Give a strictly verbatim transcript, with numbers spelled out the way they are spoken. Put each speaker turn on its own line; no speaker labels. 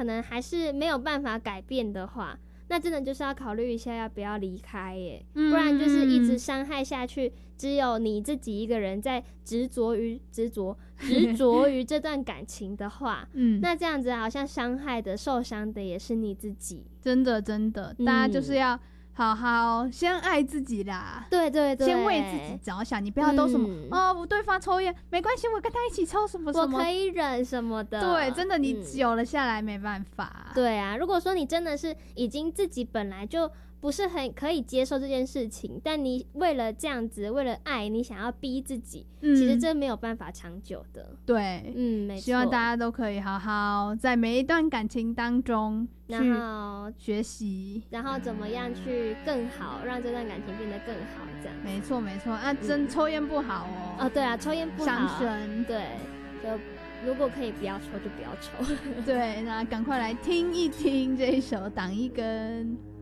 可能还是没有办法改变的话，那真的就是要考虑一下要不要离开耶、嗯、不然就是一直伤害下去，只有你自己一个人在执着于执着执着于这段感情的话嗯，那这样子好像伤害的受伤的也是你自己。
真的真的、嗯、大家就是要好好先爱自己啦，
对对对，
先为自己着想，你不要都什么、嗯、哦，对方抽烟没关系，我跟他一起抽什么什么，
我可以忍什么的。
对，真的你久了下来没办法、
嗯、对啊，如果说你真的是已经自己本来就不是很可以接受这件事情，但你为了这样子，为了爱你想要逼自己、嗯、其实这没有办法长久的。
对，嗯，没错，希望大家都可以好好在每一段感情当中
然后
学习，
然后怎么样去更好让这段感情变得更好，这样。
没错没错啊，真、嗯、抽烟不好哦。
哦对啊，抽烟不好，
伤身。
对，就如果可以不要抽就不要抽。
对，那赶快来听一听这一首《挡一根》。